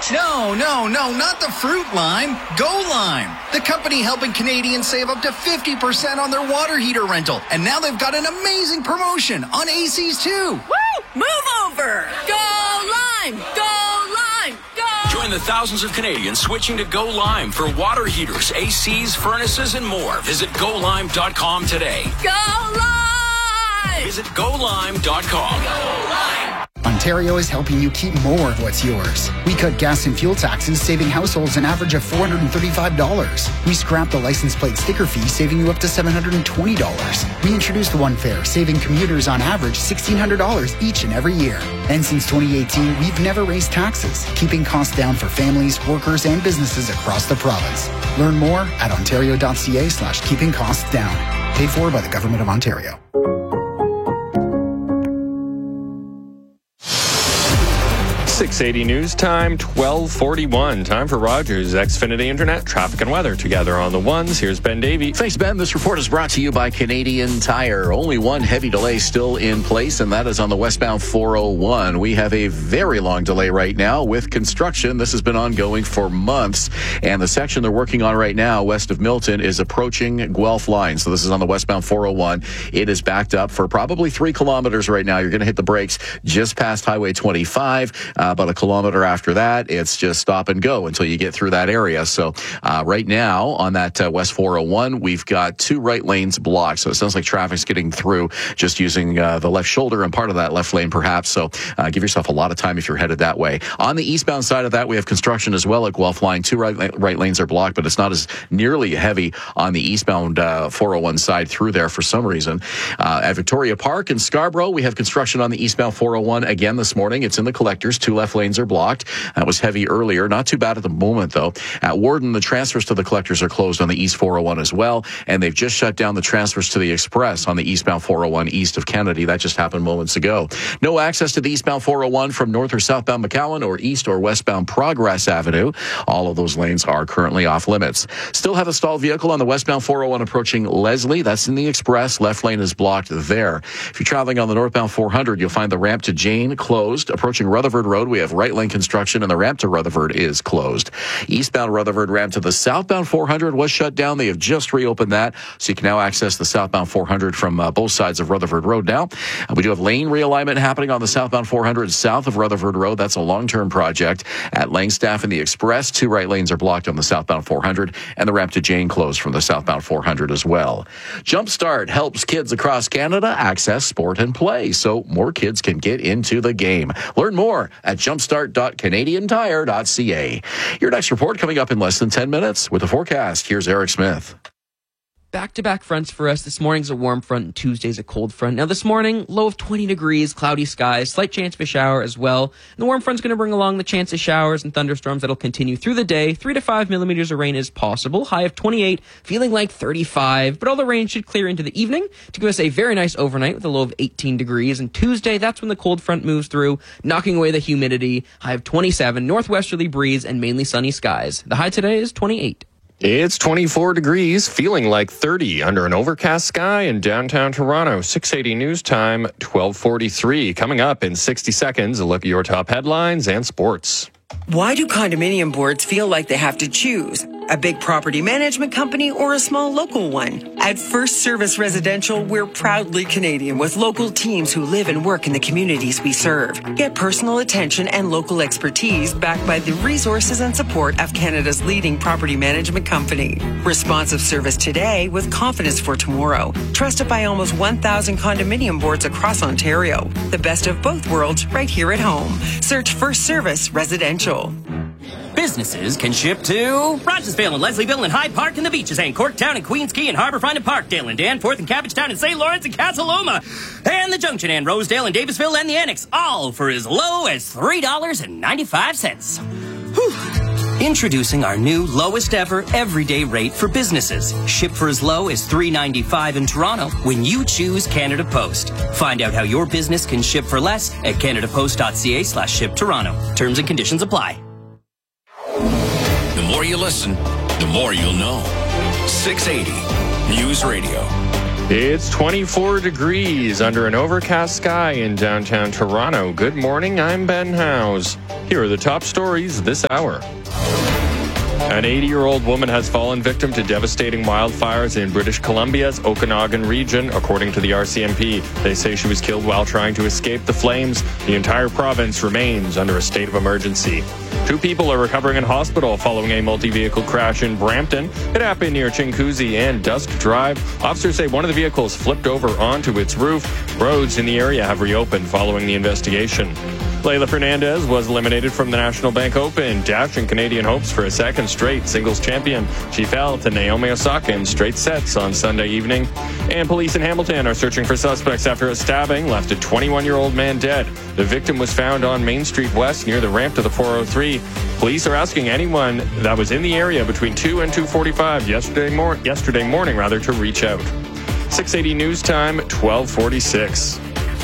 No, not the fruit lime. Go Lime, the company helping Canadians save up to 50% on their water heater rental. And now they've got an amazing promotion on ACs too. Woo! Move over! Go Lime! Go Lime! Go! Join the thousands of Canadians switching to Go Lime for water heaters, ACs, furnaces, and more. Visit GoLime.com today. Go Lime! Visit GoLime.com. Go Lime! Ontario is helping you keep more of what's yours. We cut gas and fuel taxes, saving households an average of $435. We scrapped the license plate sticker fee, saving you up to $720. We introduced One Fare, saving commuters on average $1,600 each and every year. And since 2018, we've never raised taxes, keeping costs down for families, workers, and businesses across the province. Learn more at ontario.ca/keeping costs down. Paid for by the Government of Ontario. 680 News Time, 12:41. Time for Rogers Xfinity Internet, traffic and weather together on the ones. Here's Ben Davey. Thanks, Ben. This report is brought to you by Canadian Tire. Only one heavy delay still in place, and that is on the westbound 401. We have a very long delay right now with construction. This has been ongoing for months, and the section they're working on right now west of Milton is approaching Guelph Line. So this is on the westbound 401. It is backed up for probably 3 kilometers right now. You're going to hit the brakes just past Highway 25. About a kilometer after that, it's just stop and go until you get through that area. So right now on that West 401, we've got 2 right lanes blocked. So it sounds like traffic's getting through just using the left shoulder and part of that left lane perhaps. So give yourself a lot of time if you're headed that way. On the eastbound side of that, we have construction as well at Guelph Line. 2 right lanes are blocked, but it's not as nearly heavy on the eastbound 401 side through there for some reason. At Victoria Park in Scarborough, we have construction on the eastbound 401 again this morning. It's in the collectors. 2 left lanes are blocked. That was heavy earlier. Not too bad at the moment, though. At Warden, the transfers to the collectors are closed on the East 401 as well, and they've just shut down the transfers to the Express on the eastbound 401 east of Kennedy. That just happened moments ago. No access to the eastbound 401 from north or southbound McCowan or east or westbound Progress Avenue. All of those lanes are currently off limits. Still have a stalled vehicle on the westbound 401 approaching Leslie. That's in the Express. Left lane is blocked there. If you're traveling on the northbound 400, you'll find the ramp to Jane closed. Approaching Rutherford Road, we have right lane construction and the ramp to Rutherford is closed. Eastbound Rutherford ramp to the southbound 400 was shut down. They have just reopened that, so you can now access the southbound 400 from both sides of Rutherford Road now. We do have lane realignment happening on the southbound 400 south of Rutherford Road. That's a long-term project. At Langstaff and the Express, 2 right lanes are blocked on the southbound 400, and the ramp to Jane closed from the southbound 400 as well. Jumpstart helps kids across Canada access sport and play, so more kids can get into the game. Learn more at jumpstart.canadiantire.ca. Your next report coming up in less than 10 minutes. With the forecast, here's Eric Smith. Back-to-back fronts for us. This morning's a warm front and Tuesday's a cold front. Now this morning, low of 20 degrees, cloudy skies, slight chance of a shower as well. And the warm front's going to bring along the chance of showers and thunderstorms that'll continue through the day. 3 to 5 millimeters of rain is possible. High of 28, feeling like 35. But all the rain should clear into the evening to give us a very nice overnight with a low of 18 degrees. And Tuesday, that's when the cold front moves through, knocking away the humidity. High of 27, northwesterly breeze, and mainly sunny skies. The high today is 28. It's 24 degrees, feeling like 30 under an overcast sky in downtown Toronto. 680 News Time, 12:43. Coming up in 60 seconds, a look at your top headlines and sports. Why do condominium boards feel like they have to choose? A big property management company or a small local one? At First Service Residential, we're proudly Canadian with local teams who live and work in the communities we serve. Get personal attention and local expertise backed by the resources and support of Canada's leading property management company. Responsive service today with confidence for tomorrow. Trusted by almost 1,000 condominium boards across Ontario. The best of both worlds right here at home. Search First Service Residential. Businesses can ship to Rogersville and Leslieville and Hyde Park and the beaches and Corktown and Queens Quay and Harbourfront and Parkdale and Danforth and Cabbagetown and St. Lawrence and Casa-Loma and the Junction and Rosedale and Davisville and the Annex, all for as low as $3.95. Whew. Introducing our new lowest ever everyday rate for businesses. Ship for as low as $3.95 in Toronto when you choose Canada Post. Find out how your business can ship for less at canadapost.ca/ship Toronto. Terms and conditions apply. The more you listen, the more you'll know. 680 News Radio. It's 24 degrees under an overcast sky in downtown Toronto. Good morning, I'm Ben Howes. Here are the top stories this hour. An 80-year-old woman has fallen victim to devastating wildfires in British Columbia's Okanagan region, according to the RCMP. They say she was killed while trying to escape the flames. The entire province remains under a state of emergency. 2 people are recovering in hospital following a multi-vehicle crash in Brampton. It happened near Chinguacousy and Dusk Drive. Officers say one of the vehicles flipped over onto its roof. Roads in the area have reopened following the investigation. Leylah Fernandez was eliminated from the National Bank Open, dashing Canadian hopes for a second straight singles champion. She fell to Naomi Osaka in straight sets on Sunday evening. And police in Hamilton are searching for suspects after a stabbing left a 21-year-old man dead. The victim was found on Main Street West near the ramp to the 403. Police are asking anyone that was in the area between 2 and 2:45 yesterday morning to reach out. 680 News Time, 1246.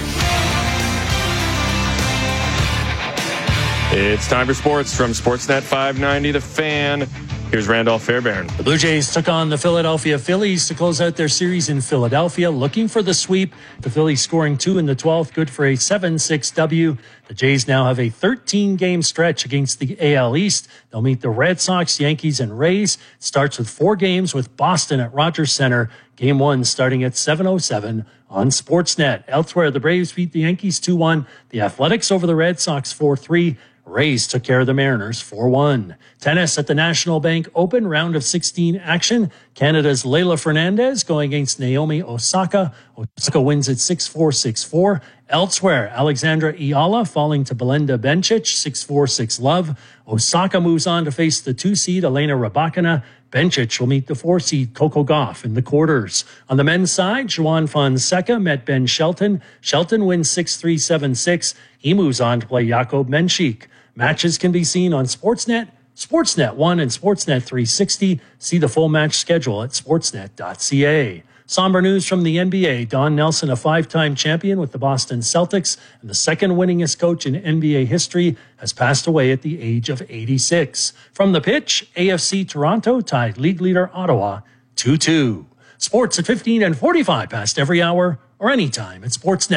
It's time for sports from Sportsnet 590, The Fan. Here's Randolph Fairbairn. The Blue Jays took on the Philadelphia Phillies to close out their series in Philadelphia, looking for the sweep. The Phillies scoring 2 in the 12th, good for a 7-6 W. The Jays now have a 13-game stretch against the AL East. They'll meet the Red Sox, Yankees, and Rays. It starts with 4 games with Boston at Rogers Center. Game 1 starting at 7:07 on Sportsnet. Elsewhere, the Braves beat the Yankees 2-1. The Athletics over the Red Sox 4-3. Rays took care of the Mariners 4-1. Tennis at the National Bank Open, round of 16 action. Canada's Leylah Fernandez going against Naomi Osaka. Osaka wins at 6-4, 6-4. Elsewhere, Alexandra Iala falling to Belinda Bencic, 6-4, 6-love. Osaka moves on to face the 2-seed Elena Rybakina. Bencic will meet the 4-seed Coco Gauff in the quarters. On the men's side, Juan Fonseca met Ben Shelton. Shelton wins 6-3, 7-6. He moves on to play Jakub Menchik. Matches can be seen on Sportsnet, Sportsnet 1, and Sportsnet 360. See the full match schedule at sportsnet.ca. Somber news from the NBA. Don Nelson, a 5-time champion with the Boston Celtics and the second winningest coach in NBA history, has passed away at the age of 86. From the pitch, AFC Toronto tied league leader Ottawa 2-2. Sports at 15 and 45 past every hour or anytime at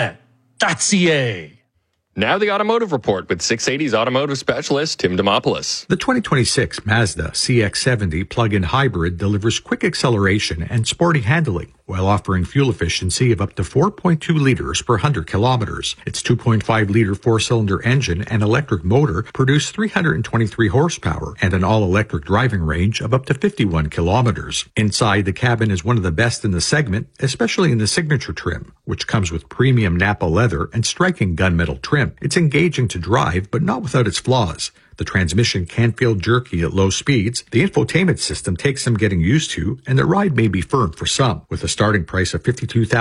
sportsnet.ca. Now the Automotive Report with 680's automotive specialist, Tim Demopoulos. The 2026 Mazda CX-70 plug-in hybrid delivers quick acceleration and sporty handling while offering fuel efficiency of up to 4.2 liters per 100 kilometers. Its 2.5-liter 4-cylinder engine and electric motor produce 323 horsepower and an all-electric driving range of up to 51 kilometers. Inside, the cabin is one of the best in the segment, especially in the signature trim, which comes with premium Napa leather and striking gunmetal trim. It's engaging to drive, but not without its flaws. The transmission can feel jerky at low speeds. The infotainment system takes some getting used to, and the ride may be firm for some. With a starting price of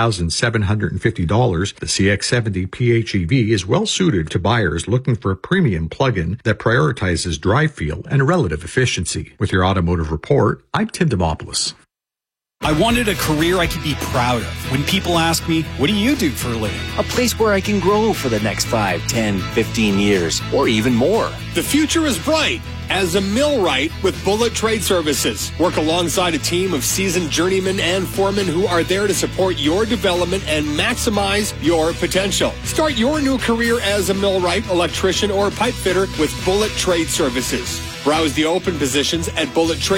$52,750, the CX-70 PHEV is well suited to buyers looking for a premium plug-in that prioritizes drive feel and relative efficiency. With your automotive report, I'm Tim Demopoulos. I wanted a career I could be proud of. When people ask me, what do you do for a living? A place where I can grow for the next 5, 10, 15 years, or even more. The future is bright as a millwright with Bullet Trade Services. Work alongside a team of seasoned journeymen and foremen who are there to support your development and maximize your potential. Start your new career as a millwright, electrician, or pipe fitter with Bullet Trade Services. Browse the open positions at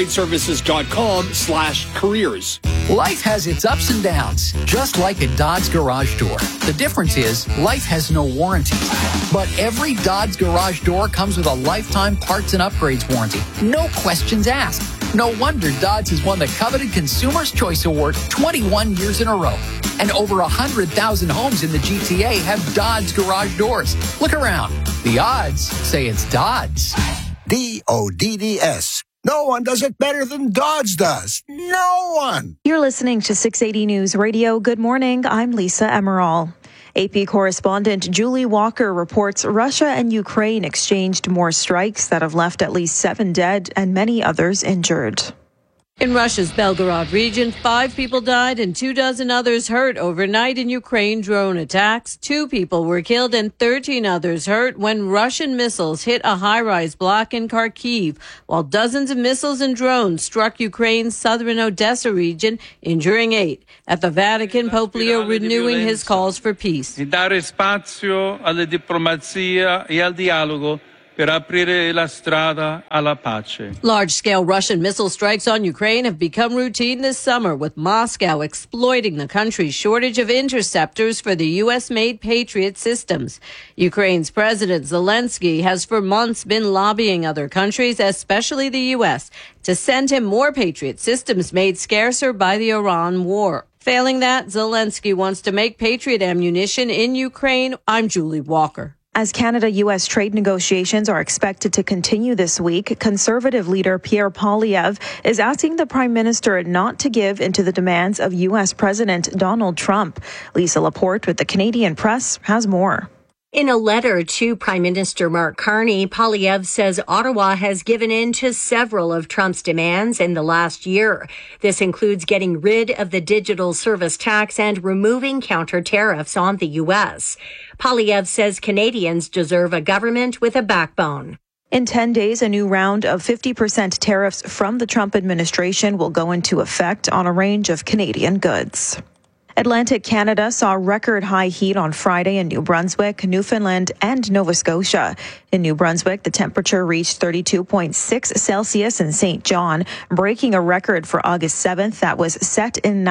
bullettradeservices.com/careers. Life has its ups and downs, just like a Dodge garage door. The difference is life has no warranty. But every Dodge garage door comes with a lifetime parts and upgrades warranty. No questions asked. No wonder Dodge has won the coveted Consumer's Choice Award 21 years in a row. And over 100,000 homes in the GTA have Dodge garage doors. Look around. The odds say it's Dodge. DODDS. No one does it better than Dodge does. No one. You're listening to 680 News Radio. Good morning. I'm Lisa Emerald. AP correspondent Julie Walker reports Russia and Ukraine exchanged more strikes that have left at least 7 dead and many others injured. In Russia's Belgorod region, 5 people died and 24 others hurt overnight in Ukraine drone attacks. 2 people were killed and 13 others hurt when Russian missiles hit a high-rise block in Kharkiv, while dozens of missiles and drones struck Ukraine's southern Odessa region, injuring 8. At the Vatican, Pope Leo renewing his calls for peace. Dare spazio alla diplomazia e al dialogo per aprire la strada alla pace. Large-scale Russian missile strikes on Ukraine have become routine this summer, with Moscow exploiting the country's shortage of interceptors for the U.S.-made Patriot systems. Ukraine's President Zelensky has for months been lobbying other countries, especially the U.S., to send him more Patriot systems made scarcer by the Iran war. Failing that, Zelensky wants to make Patriot ammunition in Ukraine. I'm Julie Walker. As Canada-U.S. trade negotiations are expected to continue this week, Conservative leader Pierre Poilievre is asking the Prime Minister not to give into the demands of U.S. President Donald Trump. Lisa Laporte with the Canadian Press has more. In a letter to Prime Minister Mark Carney, Poilievre says Ottawa has given in to several of Trump's demands in the last year. This includes getting rid of the digital service tax and removing counter tariffs on the U.S. Poilievre says Canadians deserve a government with a backbone. In 10 days, a new round of 50% tariffs from the Trump administration will go into effect on a range of Canadian goods. Atlantic Canada saw record high heat on Friday in New Brunswick, Newfoundland, and Nova Scotia. In New Brunswick, the temperature reached 32.6 Celsius in St. John, breaking a record for August 7th that was set in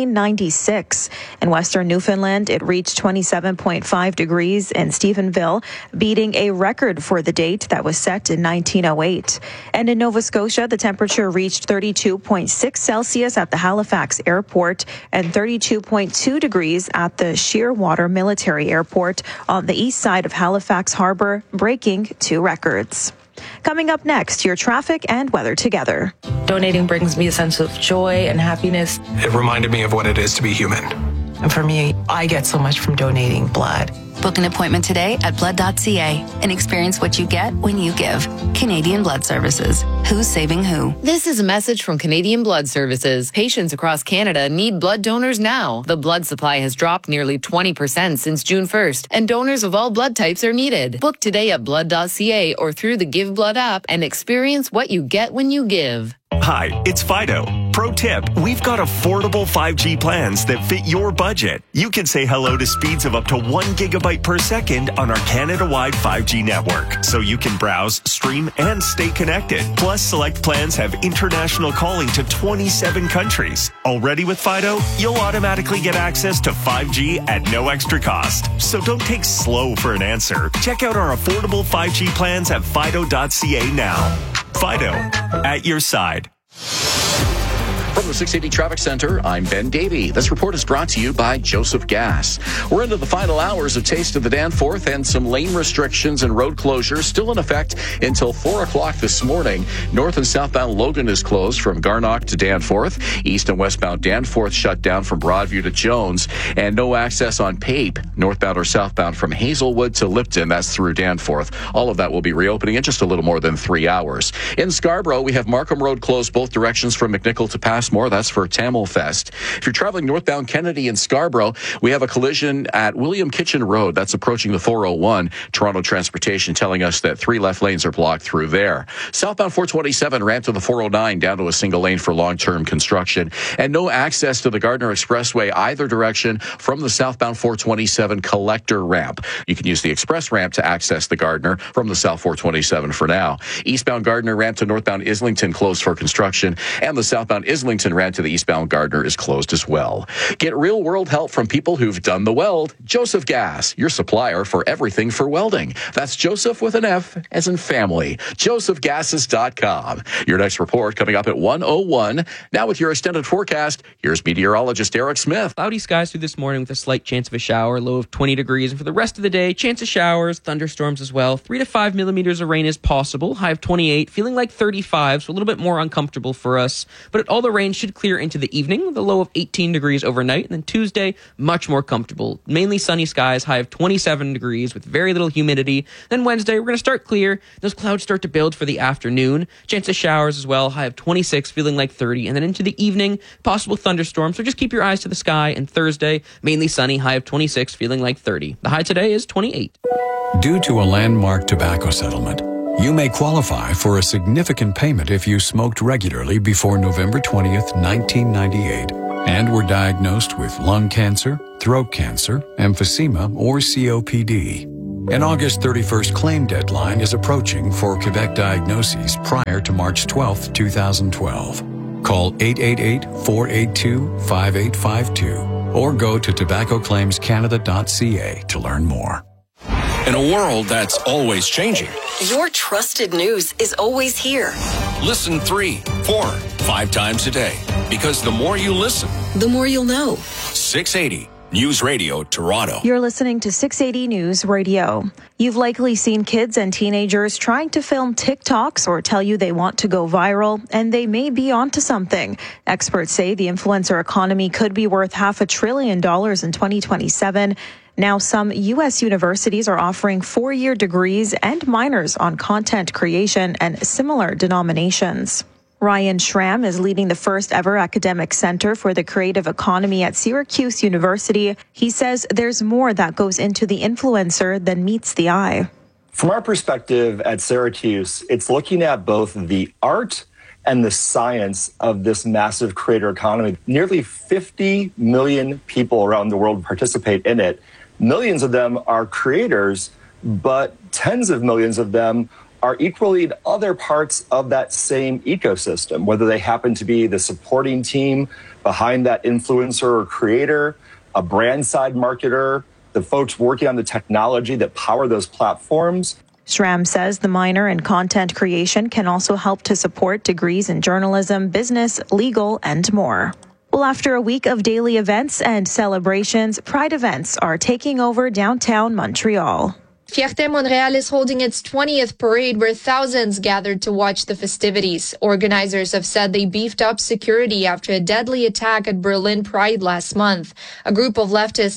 1996. In Western Newfoundland, it reached 27.5 degrees in Stephenville, beating a record for the date that was set in 1908. And in Nova Scotia, the temperature reached 32.6 Celsius at the Halifax Airport and 32.2 degrees at the Shearwater Military Airport on the east side of Halifax Harbor, breaking 2 records. Coming up next, your traffic and weather together. Donating brings me a sense of joy and happiness. It reminded me of what it is to be human. And for me, I get so much from donating blood. Book an appointment today at blood.ca and experience what you get when you give. Canadian Blood Services. Who's saving who? This is a message from Canadian Blood Services. Patients across Canada need blood donors now. The blood supply has dropped nearly 20% since June 1st, and donors of all blood types are needed. Book today at blood.ca or through the Give Blood app and experience what you get when you give. Hi, it's Fido. Pro tip, we've got affordable 5G plans that fit your budget. You can say hello to speeds of up to 1 gigabyte per second on our Canada-wide 5G network, so you can browse, stream, and stay connected. Plus, select plans have international calling to 27 countries. Already with Fido, you'll automatically get access to 5G at no extra cost. So don't take slow for an answer. Check out our affordable 5G plans at fido.ca now. Fido, at your side. From the 680 Traffic Center, I'm Ben Davey. This report is brought to you by Joseph Gas. We're into the final hours of Taste of the Danforth, and some lane restrictions and road closures still in effect until 4 o'clock this morning. North and southbound Logan is closed from Garnock to Danforth. East and westbound Danforth shut down from Broadview to Jones. And no access on Pape, northbound or southbound from Hazelwood to Lipton. That's through Danforth. All of that will be reopening in just a little more than 3 hours. In Scarborough, we have Markham Road closed both directions from McNichol to Passmore. That's for Tamil Fest. If you're traveling northbound Kennedy in Scarborough, we have a collision at William Kitchen Road. That's approaching the 401. Toronto Transportation telling us that 3 left lanes are blocked through there. Southbound 427 ramp to the 409 down to a single lane for long-term construction. And no access to the Gardner Expressway either direction from the southbound 427 collector ramp. You can use the express ramp to access the Gardner from the south 427 for now. Eastbound Gardner ramp to northbound Islington closed for construction, and the southbound Islington ramp to the eastbound Gardner is closed as well. Get real-world help from people who've done the weld. Joseph Gas, your supplier for everything for welding. That's Joseph with an F as in family. josephgases.com. Your next report coming up at 1:01. Now with your extended forecast, here's meteorologist Eric Smith. Cloudy skies through this morning with a slight chance of a shower, low of 20 degrees. And for the rest of the day, chance of showers, thunderstorms as well. 3 to 5 millimeters of rain is possible. High of 28, feeling like 35, so a little bit more uncomfortable for us. But all the rain should clear into the evening with a low of 18 degrees overnight. And then Tuesday, much more comfortable. Mainly sunny skies, high of 27 degrees with very little humidity. Then Wednesday, we're going to start clear. Those clouds start to build for the afternoon. Chance of showers as well, high of 26, feeling like 30. And then into the evening, possible thunderstorms. So just keep your eyes to the sky. And Thursday, mainly sunny, high of 26, feeling like 30. The high today is 28. Due to a landmark tobacco settlement, you may qualify for a significant payment if you smoked regularly before November 20th, 1998, and were diagnosed with lung cancer, throat cancer, emphysema, or COPD. An August 31st claim deadline is approaching for Quebec diagnoses prior to March 12th, 2012. Call 888-482-5852 or go to tobaccoclaimscanada.ca to learn more. In a world that's always changing, your trusted news is always here. Listen 3, 4, 5 times a day. Because the more you listen, the more you'll know. 680 News Radio Toronto. You're listening to 680 News Radio. You've likely seen kids and teenagers trying to film TikToks or tell you they want to go viral, and they may be onto something. Experts say the influencer economy could be worth $500 billion in 2027. Now, some U.S. universities are offering 4-year degrees and minors on content creation and similar denominations. Ryan Schramm is leading the first ever academic center for the creative economy at Syracuse University. He says there's more that goes into the influencer than meets the eye. From our perspective at Syracuse, it's looking at both the art and the science of this massive creator economy. Nearly 50 million people around the world participate in it. Millions of them are creators, but tens of millions of them are equally in other parts of that same ecosystem, whether they happen to be the supporting team behind that influencer or creator, a brand side marketer, the folks working on the technology that power those platforms. Schramm says the minor in content creation can also help to support degrees in journalism, business, legal, and more. Well, after a week of daily events and celebrations, Pride events are taking over downtown Montreal. Fierté Montréal is holding its 20th parade where thousands gathered to watch the festivities. Organizers have said they beefed up security after a deadly attack at Berlin Pride last month. A group of leftist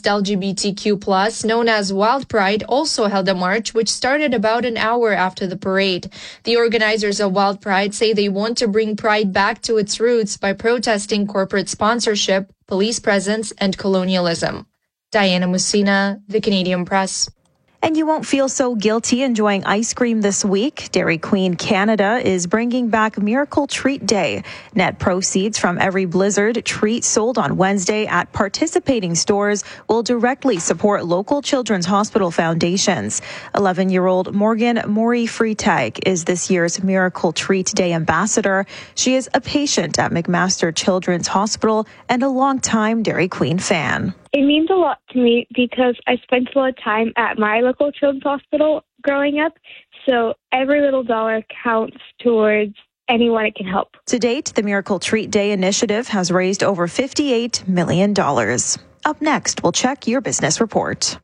LGBTQ+, known as Wild Pride, also held a march which started about an hour after the parade. The organizers of Wild Pride say they want to bring Pride back to its roots by protesting corporate sponsorship, police presence, and colonialism. Diana Mussina, The Canadian Press. And you won't feel so guilty enjoying ice cream this week. Dairy Queen Canada is bringing back Miracle Treat Day. Net proceeds from every Blizzard treat sold on Wednesday at participating stores will directly support local children's hospital foundations. 11-year-old Morgan Maury-Freitag is this year's Miracle Treat Day ambassador. She is a patient at McMaster Children's Hospital and a longtime Dairy Queen fan. It means a lot to me because I spent a lot of time at my local children's hospital growing up, so every little dollar counts towards anyone it can help. To date, the Miracle Treat Day initiative has raised over $58 million. Up next, we'll check your business report.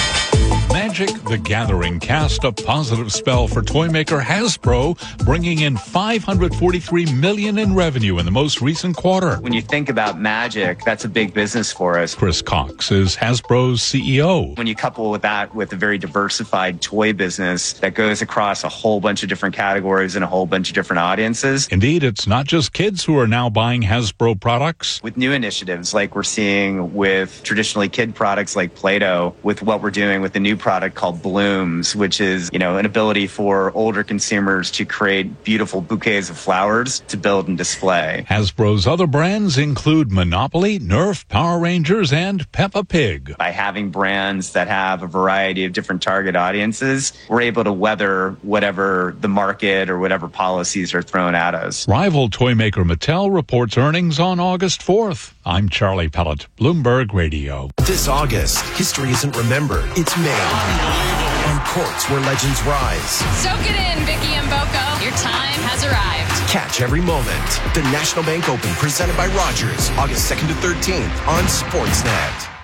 Magic the Gathering cast a positive spell for toymaker Hasbro, bringing in $543 million in revenue in the most recent quarter. When you think about Magic, that's a big business for us. Chris Cox is Hasbro's CEO. When you couple with that with a very diversified toy business that goes across a whole bunch of different categories and a whole bunch of different audiences. Indeed, it's not just kids who are now buying Hasbro products. With new initiatives like we're seeing with traditionally kid products like Play-Doh, with what we're doing with the new product called Blooms, which is, an ability for older consumers to create beautiful bouquets of flowers to build and display. Hasbro's other brands include Monopoly, Nerf, Power Rangers, and Peppa Pig. By having brands that have a variety of different target audiences, we're able to weather whatever the market or whatever policies are thrown at us. Rival toymaker Mattel reports earnings on August 4th. I'm Charlie Pellet, Bloomberg Radio. This August, history isn't remembered, it's made. On courts where legends rise. Soak it in, Vicky and Boko. Your time has arrived. Catch every moment. The National Bank Open, presented by Rogers, August 2nd to 13th on Sportsnet.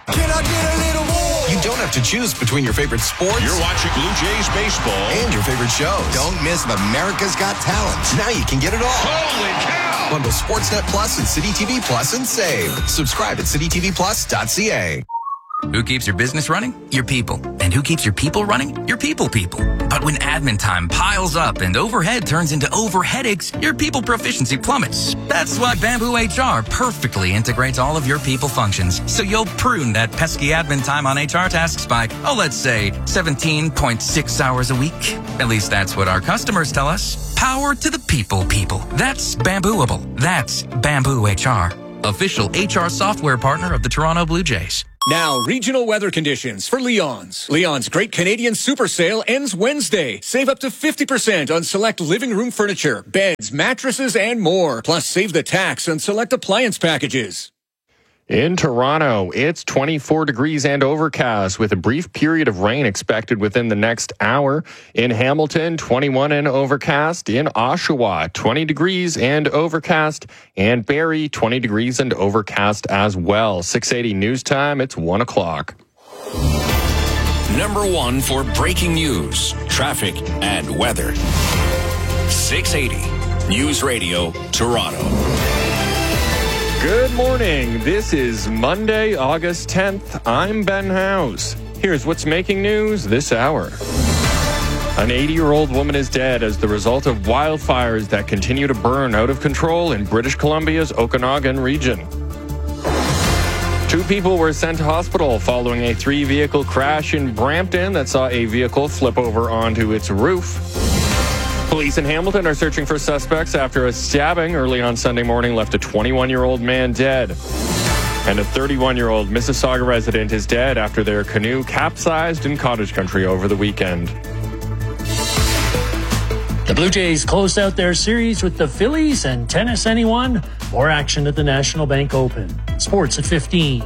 Can I get a little more? You don't have to choose between your favorite sports. You're watching Blue Jays baseball. And your favorite shows. Don't miss America's Got Talent. Now you can get it all. Holy cow! Bundle Sportsnet Plus and City TV Plus and save. Subscribe at citytvplus.ca. Who keeps your business running? Your people. And who keeps your people running? Your people. But when admin time piles up and overhead turns into overheadaches, your people proficiency plummets. That's why Bamboo HR perfectly integrates all of your people functions. So you'll prune that pesky admin time on HR tasks by, let's say 17.6 hours a week. At least that's what our customers tell us. Power to the people. That's Bambooable. That's Bamboo HR. Official HR software partner of the Toronto Blue Jays. Now, regional weather conditions for Leon's. Leon's Great Canadian Super Sale ends Wednesday. Save up to 50% on select living room furniture, beds, mattresses, and more. Plus, save the tax on select appliance packages. In Toronto, it's 24 degrees and overcast with a brief period of rain expected within the next hour. In Hamilton, 21 and overcast. In Oshawa, 20 degrees and overcast. And Barrie, 20 degrees and overcast as well. 6:80 news time, it's 1 o'clock. Number 1 for breaking news, traffic, and weather. 680 News Radio, Toronto. Good morning. This is Monday, August 10th. I'm Ben House. Here's what's making news this hour. An 80-year-old woman is dead as the result of wildfires that continue to burn out of control in British Columbia's Okanagan region. 2 people were sent to hospital following a 3-vehicle crash in Brampton that saw a vehicle flip over onto its roof. Police in Hamilton are searching for suspects after a stabbing early on Sunday morning left a 21-year-old man dead. And a 31-year-old Mississauga resident is dead after their canoe capsized in cottage country over the weekend. The Blue Jays closed out their series with the Phillies and tennis anyone. More action at the National Bank Open. Sports at 15.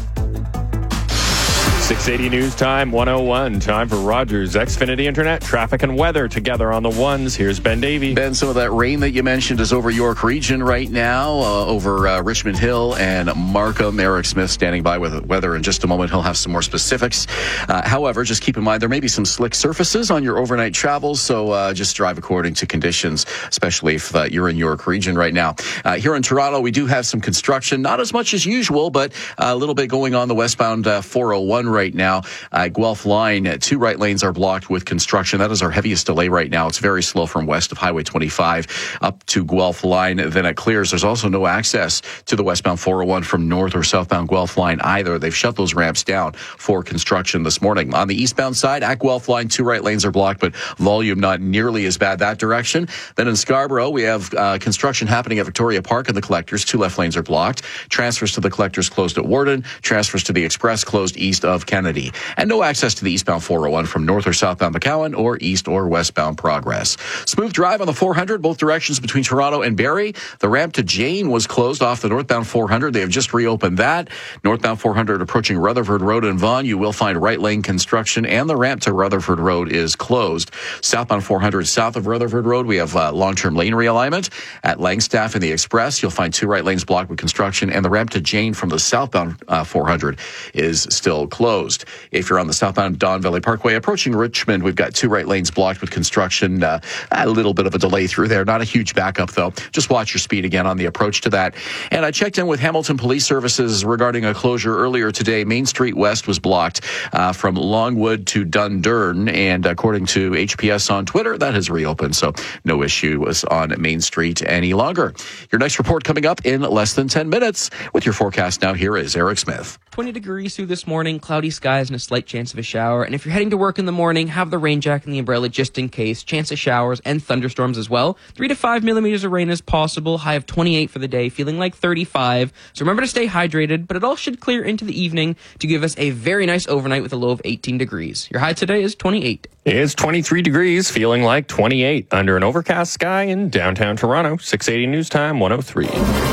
680 news time, 101. Time for Rogers Xfinity Internet, traffic and weather together on the ones. Here's Ben Davey. Ben, some of that rain that you mentioned is over York Region right now, over Richmond Hill and Markham. Eric Smith standing by with weather in just a moment. He'll have some more specifics. However, just keep in mind there may be some slick surfaces on your overnight travels, so just drive according to conditions, especially if you're in York Region right now. Here in Toronto, we do have some construction, not as much as usual, but a little bit going on the westbound 401 right now. Guelph line, 2 right lanes are blocked with construction. That is our heaviest delay right now. It's very slow from west of Highway 25 up to Guelph line. Then it clears. There's also no access to the westbound 401 from north or southbound Guelph line either. They've shut those ramps down for construction this morning. On the eastbound side, at Guelph line, 2 right lanes are blocked, but volume not nearly as bad that direction. Then in Scarborough, we have construction happening at Victoria Park and the Collectors. 2 left lanes are blocked. Transfers to the Collectors closed at Warden. Transfers to the Express closed east of Kennedy. And no access to the eastbound 401 from north or southbound McCowan or east or westbound Progress. Smooth drive on the 400, both directions between Toronto and Barrie. The ramp to Jane was closed off the northbound 400. They have just reopened that. Northbound 400 approaching Rutherford Road in Vaughan. You will find right lane construction and the ramp to Rutherford Road is closed. Southbound 400 south of Rutherford Road, we have long-term lane realignment. At Langstaff and the Express, you'll find 2 right lanes blocked with construction and the ramp to Jane from the southbound 400 is still closed. If you're on the southbound Don Valley Parkway approaching Richmond, we've got 2 right lanes blocked with construction. A little bit of a delay through there. Not a huge backup, though. Just watch your speed again on the approach to that. And I checked in with Hamilton Police Services regarding a closure earlier today. Main Street West was blocked from Longwood to Dundurn. And according to HPS on Twitter, that has reopened. So no issue was on Main Street any longer. Your next report coming up in less than 10 minutes. With your forecast now, here is Eric Smith. 20 degrees through this morning, cloudy skies and a slight chance of a shower. And if you're heading to work in the morning, have the rain jacket and the umbrella just in case. Chance of showers and thunderstorms as well. 3 to 5 millimeters of rain is possible. High of 28 for the day, feeling like 35. So remember to stay hydrated, but it all should clear into the evening to give us a very nice overnight with a low of 18 degrees. Your high today is 28. It's 23 degrees, feeling like 28 under an overcast sky in downtown Toronto. 680 news time, 103.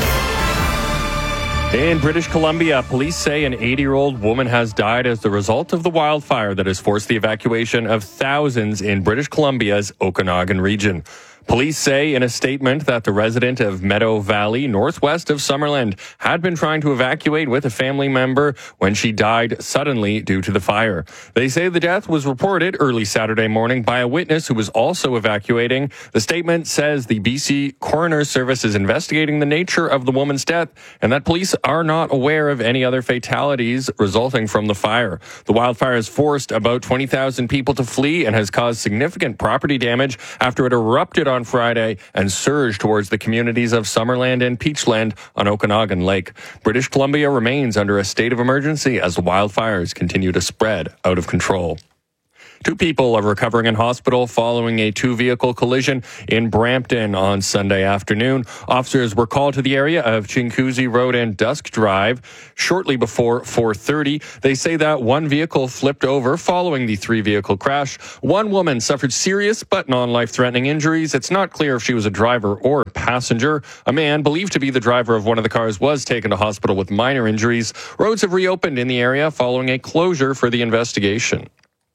In British Columbia, police say an 80-year-old woman has died as the result of the wildfire that has forced the evacuation of thousands in British Columbia's Okanagan region. Police say in a statement that the resident of Meadow Valley, northwest of Summerland, had been trying to evacuate with a family member when she died suddenly due to the fire. They say the death was reported early Saturday morning by a witness who was also evacuating. The statement says the BC Coroner Service is investigating the nature of the woman's death and that police are not aware of any other fatalities resulting from the fire. The wildfire has forced about 20,000 people to flee and has caused significant property damage after it erupted on Friday and surged towards the communities of Summerland and Peachland on Okanagan Lake. British Columbia remains under a state of emergency as the wildfires continue to spread out of control. 2 people are recovering in hospital following a 2-vehicle collision in Brampton on Sunday afternoon. Officers were called to the area of Chinguacousy Road and Dusk Drive shortly before 4:30. They say that 1 vehicle flipped over following the 3-vehicle crash. 1 woman suffered serious but non-life-threatening injuries. It's not clear if she was a driver or a passenger. A man believed to be the driver of one of the cars was taken to hospital with minor injuries. Roads have reopened in the area following a closure for the investigation.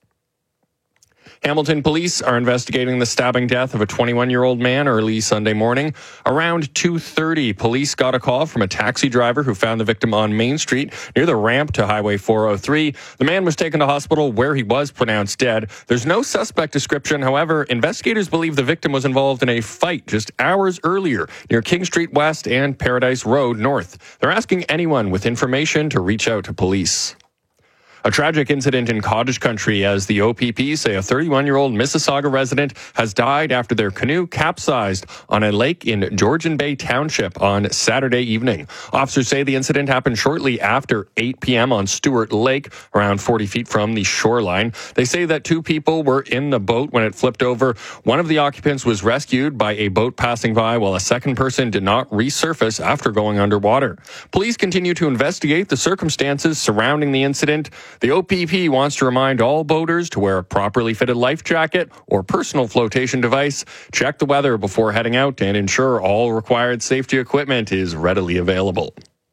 Hamilton police are investigating the stabbing death of a 21-year-old man early Sunday morning. Around 2:30, police got a call from a taxi driver who found the victim on Main Street near the ramp to Highway 403. The man was taken to hospital where he was pronounced dead. There's no suspect description. However, investigators believe the victim was involved in a fight just hours earlier near King Street West and Paradise Road North. They're asking anyone with information to reach out to police. A tragic incident in Cottage Country as the OPP say a 31-year-old Mississauga resident has died after their canoe capsized on a lake in Georgian Bay Township on Saturday evening. Officers say the incident happened shortly after 8 p.m. on Stewart Lake, around 40 feet from the shoreline. They say that 2 people were in the boat when it flipped over. One of the occupants was rescued by a boat passing by, while a second person did not resurface after going underwater. Police continue to investigate the circumstances surrounding the incident. The OPP wants to remind all boaters to wear a properly fitted life jacket or personal flotation device, check the weather before heading out, and ensure all required safety equipment is readily available.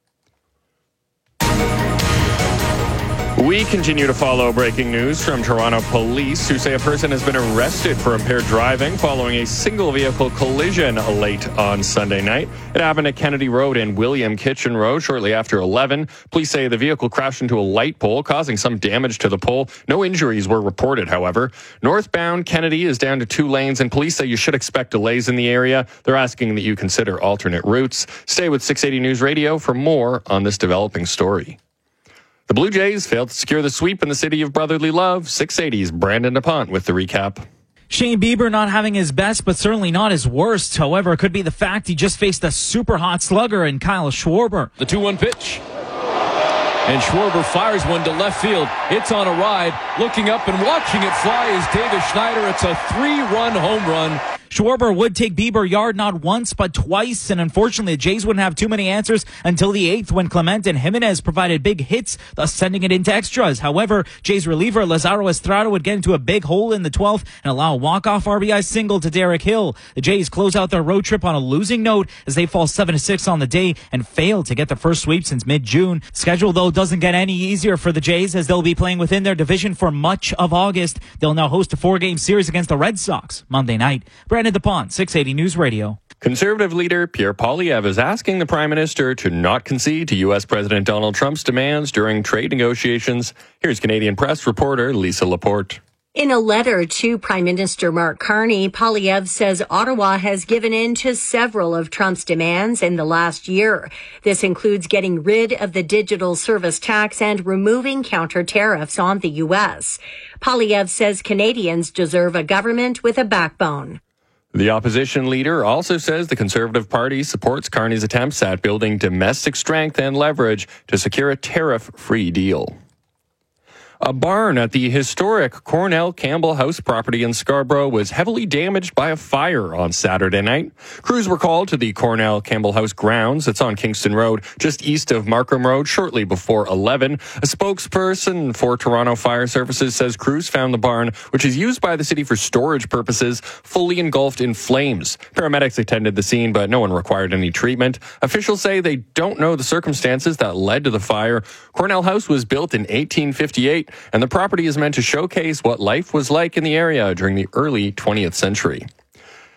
We continue to follow breaking news from Toronto police, who say a person has been arrested for impaired driving following a single vehicle collision late on Sunday night. It happened at Kennedy Road and William Kitchen Road shortly after 11. Police say the vehicle crashed into a light pole, causing some damage to the pole. No injuries were reported, however. Northbound Kennedy is down to 2 lanes, and police say you should expect delays in the area. They're asking that you consider alternate routes. Stay with 680 News Radio for more on this developing story. The Blue Jays failed to secure the sweep in the city of brotherly love. 680's Brandon DuPont with the recap. Shane Bieber not having his best, but certainly not his worst. However, it could be the fact he just faced a super hot slugger in Kyle Schwarber. The 2-1 pitch. And Schwarber fires one to left field. It's on a ride. Looking up and watching it fly is Davis Schneider. It's a 3-run home run. Schwarber would take Bieber yard not once but twice, and unfortunately the Jays wouldn't have too many answers until the 8th when Clement and Jimenez provided big hits, thus sending it into extras. However, Jays reliever Lazaro Estrada would get into a big hole in the 12th and allow a walk-off RBI single to Derek Hill. The Jays close out their road trip on a losing note as they fall 7-6 on the day and fail to get the first sweep since mid-June. Schedule, though, doesn't get any easier for the Jays as they'll be playing within their division for much of August. They'll now host a 4-game series against the Red Sox Monday night. Brandon DuPont, 680 News Radio. Conservative leader Pierre Poilievre is asking the Prime Minister to not concede to U.S. President Donald Trump's demands during trade negotiations. Here's Canadian Press reporter Lisa Laporte. In a letter to Prime Minister Mark Carney, Poilievre says Ottawa has given in to several of Trump's demands in the last year. This includes getting rid of the digital service tax and removing counter tariffs on the U.S. Poilievre says Canadians deserve a government with a backbone. The opposition leader also says the Conservative Party supports Carney's attempts at building domestic strength and leverage to secure a tariff-free deal. A barn at the historic Cornell Campbell House property in Scarborough was heavily damaged by a fire on Saturday night. Crews were called to the Cornell Campbell House grounds. It's on Kingston Road, just east of Markham Road, shortly before 11. A spokesperson for Toronto Fire Services says crews found the barn, which is used by the city for storage purposes, fully engulfed in flames. Paramedics attended the scene, but no one required any treatment. Officials say they don't know the circumstances that led to the fire. Cornell House was built in 1858. And the property is meant to showcase what life was like in the area during the early 20th century.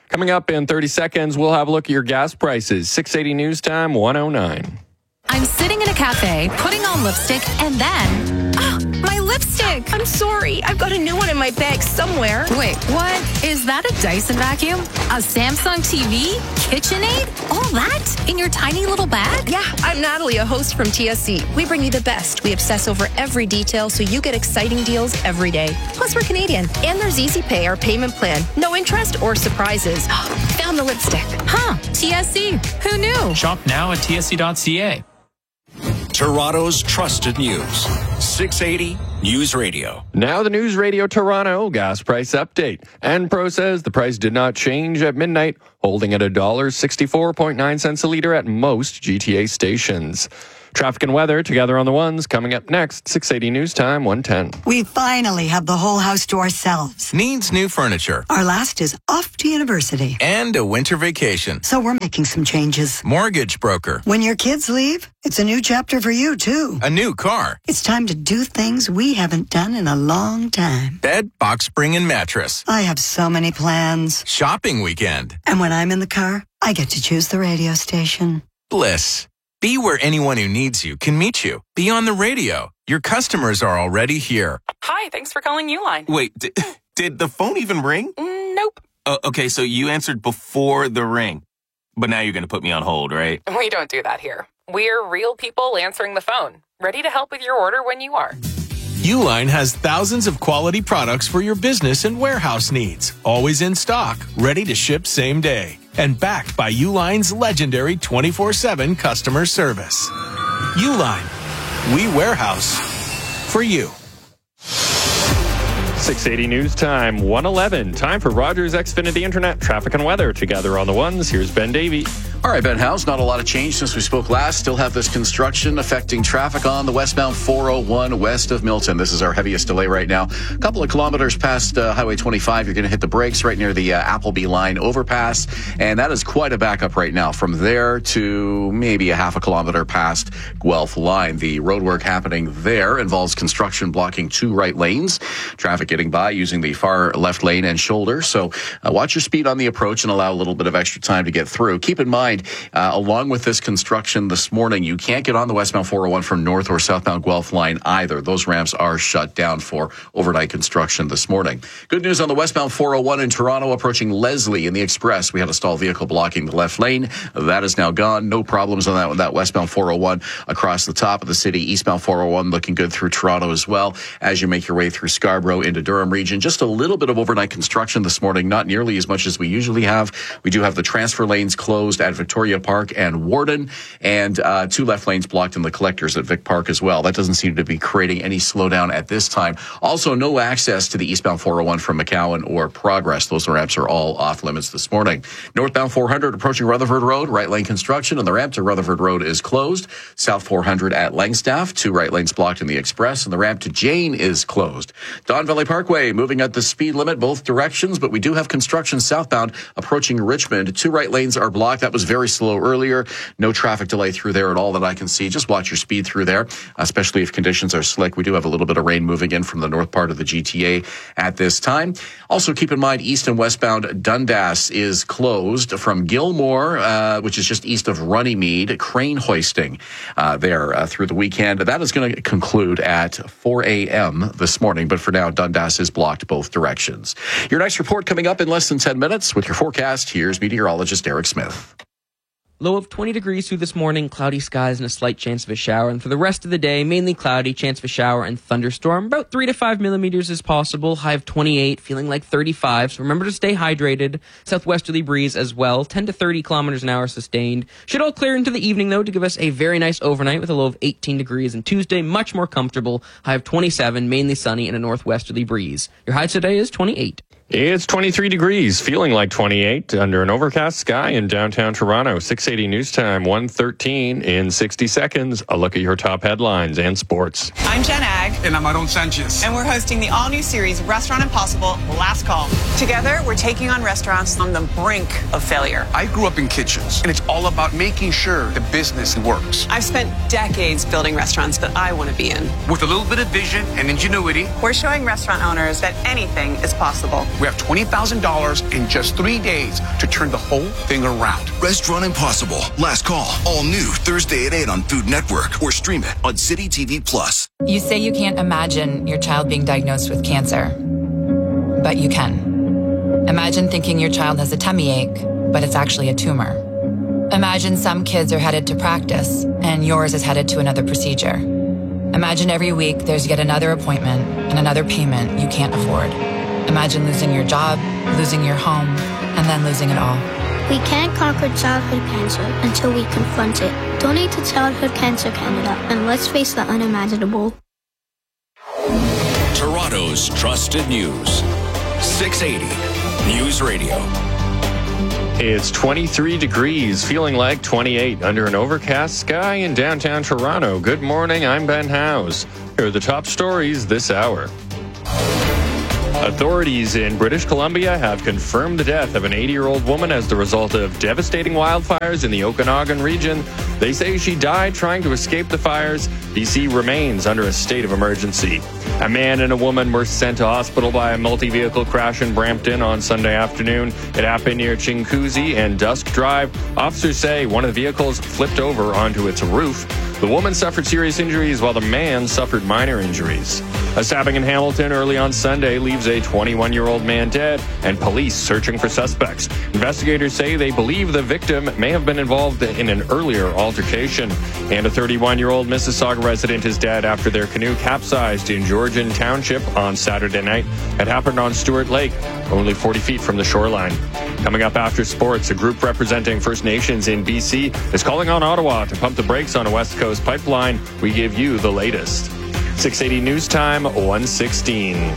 Coming up in 30 seconds, we'll have a look at your gas prices. 680 News Time, 109. I'm sitting in a cafe, putting on lipstick, and then... my lipstick! I'm sorry. I've got a new one in my bag somewhere. Wait, what? Is that a Dyson vacuum? A Samsung TV? KitchenAid? All that in your tiny little bag? Yeah, I'm Natalie, a host from TSC. We bring you the best. We obsess over every detail so you get exciting deals every day. Plus, we're Canadian. And there's Easy Pay, our payment plan. No interest or surprises. Found the lipstick. Huh, TSC. Who knew? Shop now at tsc.ca. Toronto's trusted news. 680 News Radio. Now the News Radio Toronto gas price update. Enpro says the price did not change at midnight, holding at $1.64.9 a litre at most GTA stations. Traffic and weather together on the ones coming up next. 680 News Time, 110. We finally have the whole house to ourselves. Needs new furniture. Our last is off to university. And a winter vacation. So we're making some changes. Mortgage broker. When your kids leave, it's a new chapter for you, too. A new car. It's time to do things we haven't done in a long time. Bed, box spring, and mattress. I have so many plans. Shopping weekend. And when I'm in the car, I get to choose the radio station. Bliss. Be where anyone who needs you can meet you. Be on the radio. Your customers are already here. Hi, thanks for calling Uline. Wait, did the phone even ring? Nope. Okay, so you answered before the ring. But now you're going to put me on hold, right? We don't do that here. We're real people answering the phone, ready to help with your order when you are. Uline has thousands of quality products for your business and warehouse needs. Always in stock, ready to ship same day. And backed by Uline's legendary 24/7 customer service. Uline, we warehouse for you. 680 News Time, 111. Time for Rogers Xfinity Internet traffic and weather together on the ones. Here's Ben Davey. All right, Ben House, not a lot of change since we spoke last. Still have this construction affecting traffic on the westbound 401 west of Milton. This is our heaviest delay right now. A couple of kilometers past Highway 25, you're going to hit the brakes right near the Appleby line overpass. And that is quite a backup right now. From there to maybe a half a kilometer past Guelph line. The roadwork happening there involves construction blocking 2 right lanes. Traffic getting by using the far left lane and shoulder. So watch your speed on the approach and allow a little bit of extra time to get through. Keep in mind, along with this construction this morning, you can't get on the westbound 401 from north or southbound Guelph line either. Those ramps are shut down for overnight construction this morning. Good news on the westbound 401 in Toronto approaching Leslie in the Express. We had a stalled vehicle blocking the left lane. That is now gone. No problems on that westbound 401 across the top of the city. Eastbound 401 looking good through Toronto as well as you make your way through Scarborough into Durham region. Just a little bit of overnight construction this morning, not nearly as much as we usually have. We do have the transfer lanes closed at Victoria Park and Warden, and 2 left lanes blocked in the collectors at Vic Park as well. That doesn't seem to be creating any slowdown at this time. Also, no access to the eastbound 401 from McCowan or Progress. Those ramps are all off limits this morning. Northbound 400 approaching Rutherford Road, right lane construction, and the ramp to Rutherford Road is closed. South 400 at Langstaff, 2 right lanes blocked in the Express, and the ramp to Jane is closed. Don Valley Parkway moving at the speed limit both directions, but we do have construction southbound approaching Richmond. 2 right lanes are blocked. That was very slow earlier. No traffic delay through there at all that I can see. Just watch your speed through there, especially if conditions are slick. We do have a little bit of rain moving in from the north part of the GTA at this time. Also keep in mind east and westbound Dundas is closed from Gilmore, which is just east of Runnymede, crane hoisting there through the weekend. That is going to conclude at 4 a.m. this morning, but for now Dundas is blocked both directions. Your next report coming up in less than 10 minutes with your forecast. Here's meteorologist Eric Smith. Low of 20 degrees through this morning, cloudy skies and a slight chance of a shower. And for the rest of the day, mainly cloudy, chance of a shower and thunderstorm. About 3 to 5 millimeters is possible. High of 28, feeling like 35. So remember to stay hydrated. Southwesterly breeze as well. 10 to 30 kilometers an hour sustained. Should all clear into the evening, though, to give us a very nice overnight with a low of 18 degrees. And Tuesday, much more comfortable. High of 27, mainly sunny and a northwesterly breeze. Your high today is 28. It's 23 degrees, feeling like 28 under an overcast sky in downtown Toronto. 680 News Time, 1:13 in 60 seconds. A look at your top headlines and sports. I'm Jen Ag. And I'm Aaron Sanchez. And we're hosting the all-new series, Restaurant Impossible, Last Call. Together, we're taking on restaurants on the brink of failure. I grew up in kitchens, and it's all about making sure the business works. I've spent decades building restaurants that I want to be in. With a little bit of vision and ingenuity, we're showing restaurant owners that anything is possible. We have $20,000 in just 3 days to turn the whole thing around. Restaurant Impossible. Last call. All new Thursday at 8 on Food Network or stream it on City TV Plus. You say you can't imagine your child being diagnosed with cancer, but you can. Imagine thinking your child has a tummy ache, but it's actually a tumor. Imagine some kids are headed to practice and yours is headed to another procedure. Imagine every week there's yet another appointment and another payment you can't afford. Imagine losing your job, losing your home, and then losing it all. We can't conquer childhood cancer until we confront it. Donate to Childhood Cancer Canada and let's face the unimaginable. Toronto's trusted news. 680 News Radio. It's 23 degrees, feeling like 28 under an overcast sky in downtown Toronto. Good morning, I'm Ben Howes. Here are the top stories this hour. Authorities in British Columbia have confirmed the death of an 80-year-old woman as the result of devastating wildfires in the Okanagan region. They say she died trying to escape the fires. BC remains under a state of emergency. A man and a woman were sent to hospital by a multi-vehicle crash in Brampton on Sunday afternoon. It happened near Chinguacousy and Dusk Drive. Officers say one of the vehicles flipped over onto its roof. The woman suffered serious injuries while the man suffered minor injuries. A stabbing in Hamilton early on Sunday leaves a 21-year-old man dead and police searching for suspects. Investigators say they believe the victim may have been involved in an earlier altercation. And a 31-year-old Mississauga resident is dead after their canoe capsized in Georgian Township on Saturday night. It happened on Stewart Lake, only 40 feet from the shoreline. Coming up after sports, a group representing First Nations in BC is calling on Ottawa to pump the brakes on a West Coast pipeline. We give you the latest. 680 News Time, 1:16.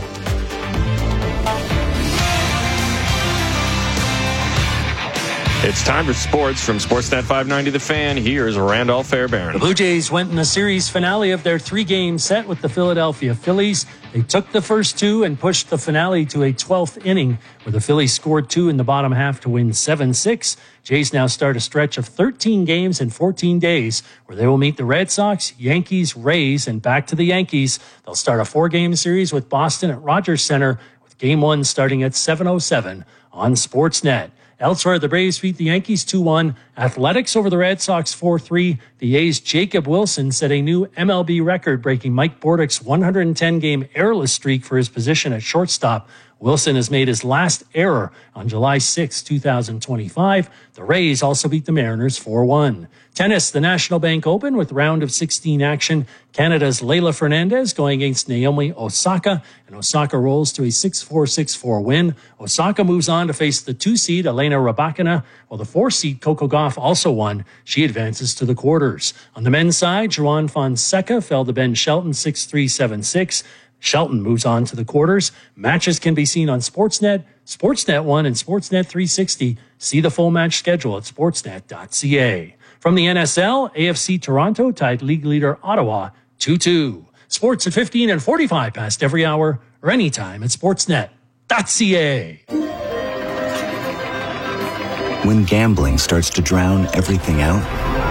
It's time for sports from Sportsnet 590 The Fan. Here's Randolph Fairbairn. The Blue Jays went in the series finale of their 3-game set with the Philadelphia Phillies. They took the first 2 and pushed the finale to a 12th inning, where the Phillies scored 2 in the bottom half to win 7-6. Jays now start a stretch of 13 games in 14 days, where they will meet the Red Sox, Yankees, Rays, and back to the Yankees. They'll start a 4-game series with Boston at Rogers Center, with Game 1 starting at 7:07 on Sportsnet. Elsewhere, the Braves beat the Yankees 2-1. Athletics over the Red Sox 4-3. The A's Jacob Wilson set a new MLB record, breaking Mike Bordick's 110-game errorless streak for his position at shortstop. Wilson has made his last error on July 6, 2025. The Rays also beat the Mariners 4-1. Tennis, the National Bank Open with round of 16 action. Canada's Leylah Fernandez going against Naomi Osaka, and Osaka rolls to a 6-4, 6-4 win. Osaka moves on to face the 2-seed Elena Rybakina, while the 4-seed Coco Gauff also won. She advances to the quarters. On the men's side, Joan Fonseca fell to Ben Shelton 6-3, 7-6. Shelton moves on to the quarters. Matches can be seen on Sportsnet, Sportsnet 1, and Sportsnet 360. See the full match schedule at sportsnet.ca. From the NSL, AFC Toronto tied league leader Ottawa 2-2. Sports at 15 and 45 past every hour or anytime at sportsnet.ca. When gambling starts to drown everything out,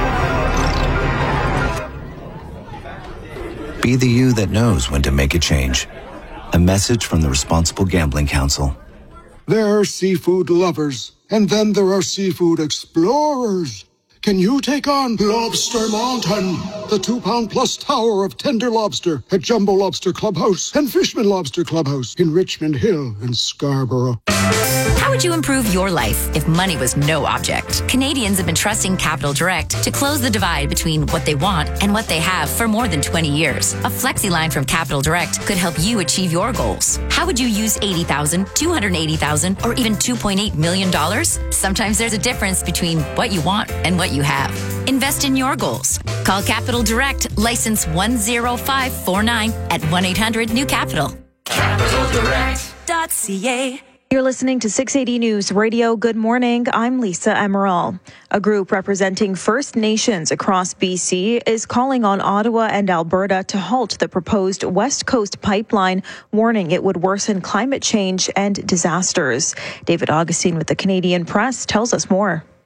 be the you that knows when to make a change. A message from the Responsible Gambling Council. There are seafood lovers, and then there are seafood explorers. Can you take on Lobster Mountain, the 2-pound-plus tower of tender lobster at Jumbo Lobster Clubhouse and Fishman Lobster Clubhouse in Richmond Hill and Scarborough? How would you improve your life if money was no object? Canadians have been trusting Capital Direct to close the divide between what they want and what they have for more than 20 years. A FlexiLine from Capital Direct could help you achieve your goals. How would you use $80,000, $280,000, or even $2.8 million? Sometimes there's a difference between what you want and what you have. Invest in your goals. Call Capital Direct, license 10549 at 1-800-NEW-CAPITAL. CapitalDirect.ca. You're listening to 680 News Radio. Good morning. I'm Lisa Emerald. A group representing First Nations across BC is calling on Ottawa and Alberta to halt the proposed West Coast pipeline, warning it would worsen climate change and disasters. David Augustine with the Canadian Press tells us more.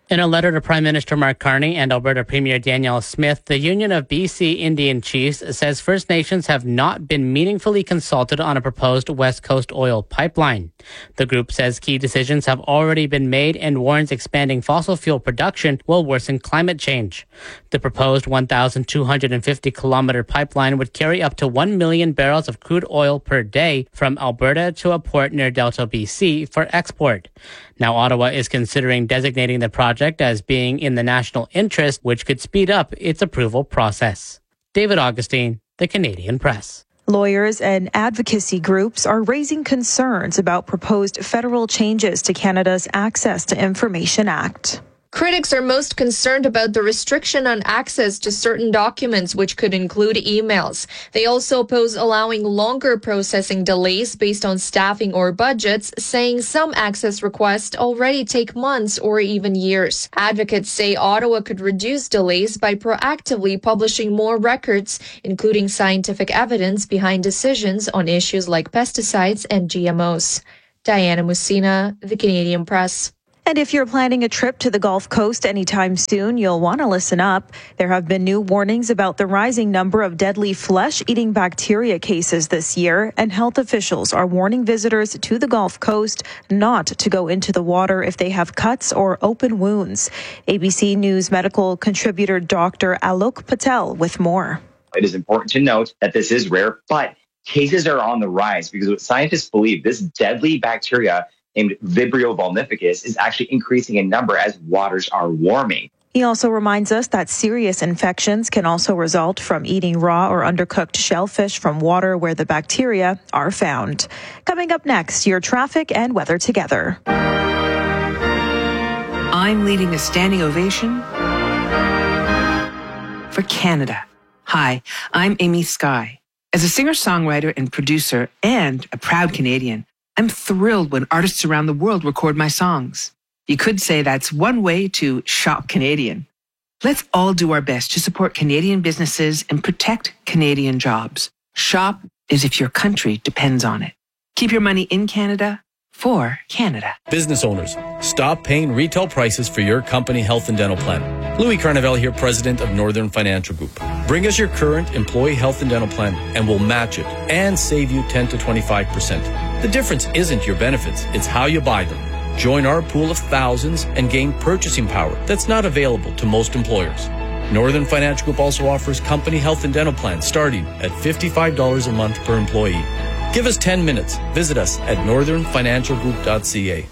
In a letter to Prime Minister Mark Carney and Alberta Premier Danielle Smith, the Union of BC Indian Chiefs says First Nations have not been meaningfully consulted on a proposed West Coast oil pipeline. The group says key decisions have already been made and warns expanding fossil fuel production will worsen climate change. The proposed 1,250-kilometer pipeline would carry up to 1 million barrels of crude oil per day from Alberta to a port near Delta, BC for export. Now, Ottawa is considering designating the project as being in the national interest, which could speed up its approval process. David Augustine, The Canadian Press. Lawyers and advocacy groups are raising concerns about proposed federal changes to Canada's Access to Information Act. Critics are most concerned about the restriction on access to certain documents, which could include emails. They also oppose allowing longer processing delays based on staffing or budgets, saying some access requests already take months or even years. Advocates say Ottawa could reduce delays by proactively publishing more records, including scientific evidence behind decisions on issues like pesticides and GMOs. Diana Musina, The Canadian Press. And if you're planning a trip to the Gulf Coast anytime soon, you'll want to listen up. There have been new warnings about the rising number of deadly flesh-eating bacteria cases this year, and health officials are warning visitors to the Gulf Coast not to go into the water if they have cuts or open wounds. ABC News medical contributor Dr. Alok Patel with more. It is important to note that this is rare, but cases are on the rise because what scientists believe, this deadly bacteria named Vibrio vulnificus is actually increasing in number as waters are warming. He also reminds us that serious infections can also result from eating raw or undercooked shellfish from water where the bacteria are found. Coming up next, your traffic and weather together. I'm leading a standing ovation for Canada. Hi, I'm Amy Skye. As a singer-songwriter and producer and a proud Canadian, I'm thrilled when artists around the world record my songs. You could say that's one way to shop Canadian. Let's all do our best to support Canadian businesses and protect Canadian jobs. Shop as if your country depends on it. Keep your money in Canada for Canada. Business owners, stop paying retail prices for your company health and dental plan. Louis Carnevale here, president of Northern Financial Group. Bring us your current employee health and dental plan and we'll match it and save you 10 to 25%. The difference isn't your benefits, it's how you buy them. Join our pool of thousands and gain purchasing power that's not available to most employers. Northern Financial Group also offers company health and dental plans starting at $55 a month per employee. Give us 10 minutes. Visit us at northernfinancialgroup.ca.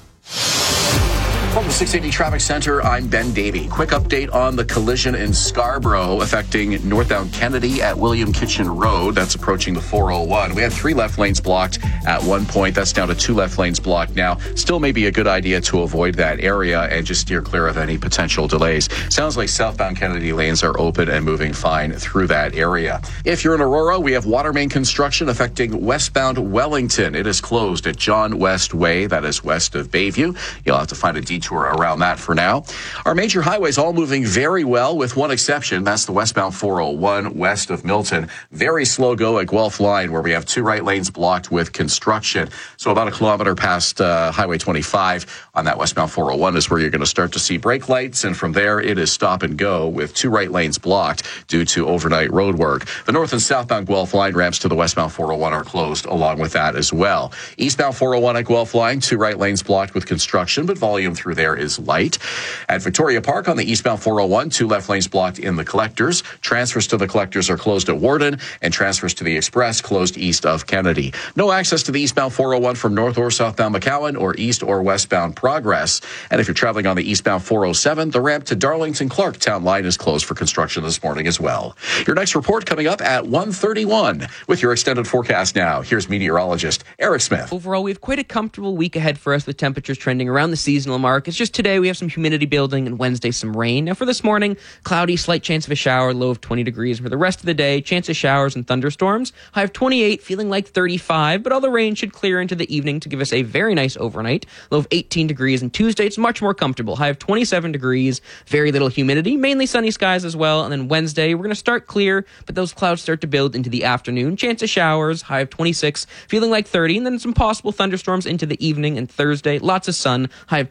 From the 680 Traffic Center, I'm Ben Davey. Quick update on the collision in Scarborough affecting northbound Kennedy at William Kitchen Road. That's approaching the 401. We had 3 left lanes blocked at one point. That's down to 2 left lanes blocked now. Still may be a good idea to avoid that area and just steer clear of any potential delays. Sounds like southbound Kennedy lanes are open and moving fine through that area. If you're in Aurora, we have water main construction affecting westbound Wellington. It is closed at John West Way. That is west of Bayview. You'll have to find a detour around that for now. Our major highways all moving very well with one exception. That's the westbound 401 west of Milton. Very slow go at Guelph Line where we have 2 right lanes blocked with construction. So about a kilometer past Highway 25 on that westbound 401 is where you're going to start to see brake lights. And from there, it is stop and go with 2 right lanes blocked due to overnight road work. The north and southbound Guelph Line ramps to the westbound 401 are closed along with that as well. Eastbound 401 at Guelph Line, 2 right lanes blocked with construction, but volume through there is light. At Victoria Park on the eastbound 401, 2 left lanes blocked in the collectors. Transfers to the collectors are closed at Warden, and transfers to the Express closed east of Kennedy. No access to the eastbound 401 from north or southbound McCowan or east or westbound Progress. And if you're traveling on the eastbound 407, the ramp to Darlington Clark Town Line is closed for construction this morning as well. Your next report coming up at 1:31. With your extended forecast now, here's meteorologist Eric Smith. Overall, we have quite a comfortable week ahead for us with temperatures trending around the seasonal mark. It's just today we have some humidity building and Wednesday some rain. Now for this morning, cloudy, slight chance of a shower, low of 20 degrees. For the rest of the day, chance of showers and thunderstorms. High of 28, feeling like 35, but all the rain should clear into the evening to give us a very nice overnight. Low of 18 degrees, and Tuesday it's much more comfortable. High of 27 degrees, very little humidity, mainly sunny skies as well. And then Wednesday, we're going to start clear, but those clouds start to build into the afternoon. Chance of showers, high of 26, feeling like 30, and then some possible thunderstorms into the evening. And Thursday, lots of sun, high of 26.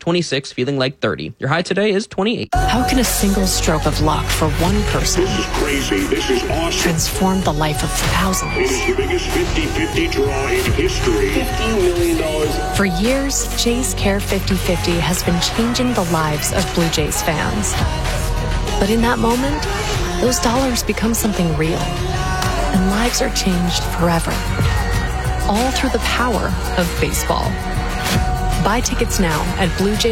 26, feeling like 30. Your high today is 28. How can a single stroke of luck for one person This is crazy. This is awesome. transform the life of thousands? It is the biggest 50-50 draw in history. $50 million. For years, Jays Care 50/50 has been changing the lives of Blue Jays fans. But in that moment, those dollars become something real, and lives are changed forever. All through the power of baseball. Buy tickets now at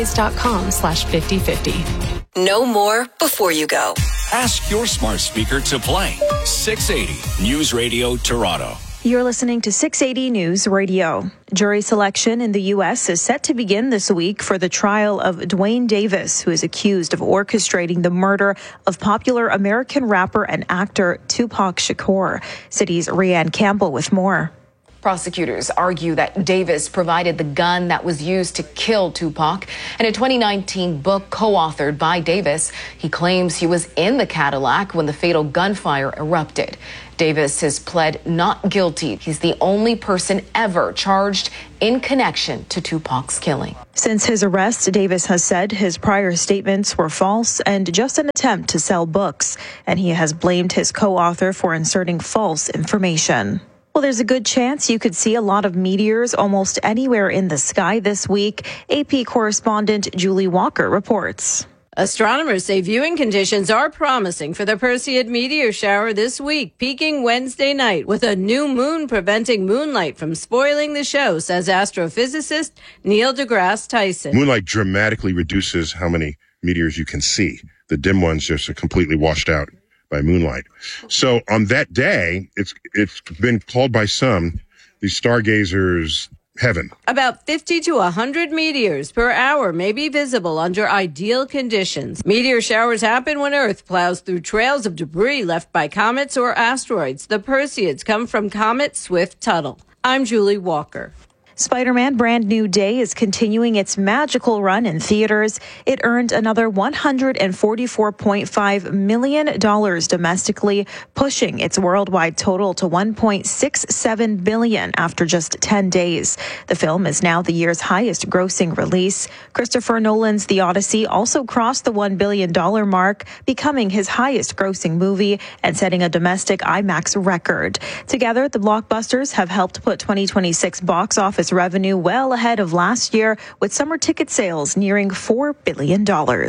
bluejays.com/50/50. Know more before you go. Ask your smart speaker to play 680 News Radio Toronto. You're listening to 680 News Radio. Jury selection in the U.S. is set to begin this week for the trial of Dwayne Davis, who is accused of orchestrating the murder of popular American rapper and actor Tupac Shakur. City's Rianne Campbell with more. Prosecutors argue that Davis provided the gun that was used to kill Tupac. In a 2019 book co-authored by Davis, he claims he was in the Cadillac when the fatal gunfire erupted. Davis has pled not guilty. He's the only person ever charged in connection to Tupac's killing. Since his arrest, Davis has said his prior statements were false and just an attempt to sell books, and he has blamed his co-author for inserting false information. Well, there's a good chance you could see a lot of meteors almost anywhere in the sky this week. AP correspondent Julie Walker reports. Astronomers say viewing conditions are promising for the Perseid meteor shower this week, peaking Wednesday night with a new moon preventing moonlight from spoiling the show, says astrophysicist Neil deGrasse Tyson. Moonlight dramatically reduces how many meteors you can see. The dim ones just are completely washed out by moonlight. So on that day, it's been called by some the stargazers' heaven. About 50 to 100 meteors per hour may be visible under ideal conditions. Meteor showers happen when Earth plows through trails of debris left by comets or asteroids. The Perseids come from comet Swift-Tuttle. I'm Julie Walker. Spider-Man Brand New Day is continuing its magical run in theaters. It earned another $144.5 million domestically, pushing its worldwide total to $1.67 billion after just 10 days. The film is now the year's highest grossing release. Christopher Nolan's The Odyssey also crossed the $1 billion mark, becoming his highest grossing movie and setting a domestic IMAX record. Together, the blockbusters have helped put 2026 box office revenue well ahead of last year, with summer ticket sales nearing $4 billion.